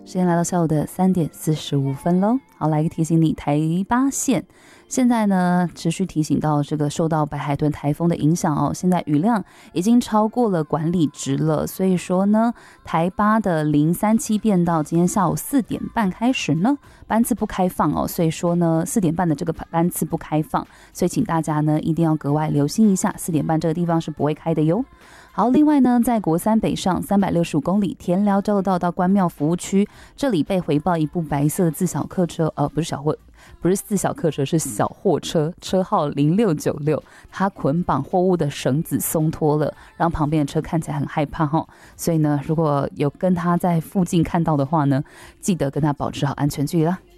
时间来到下午的3点45分喽。好，来提醒你，台八线现在呢持续提醒到这个受到白海豚台风的影响哦，现在雨量已经超过了管理值了，所以说呢，台八的037变道今天下午4点半开始呢班次不开放哦，所以说呢4点半的这个班次不开放，所以请大家呢一定要格外留心一下，4点半这个地方是不会开的哟。好，另外呢，在国三北上365公里田寮交流道到关庙服务区，这里被回报一部白色的自小客车，不是自小客车，是小货车，车号0696，它捆绑货物的绳子松脱了，让旁边的车看起来很害怕哦。所以呢，如果有跟他在附近看到的话呢，记得跟他保持好安全距离啦。